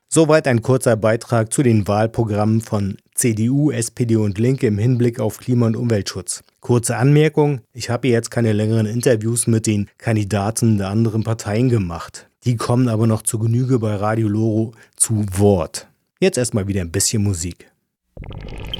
Soweit ein kurzer Beitrag zu den Wahlprogrammen von CDU, SPD und Linke im Hinblick auf Klima- und Umweltschutz. Kurze Anmerkung, ich habe jetzt keine längeren Interviews mit den Kandidaten der anderen Parteien gemacht. Die kommen aber noch zu Genüge bei Radio Loro zu Wort. Jetzt erstmal wieder ein bisschen Musik.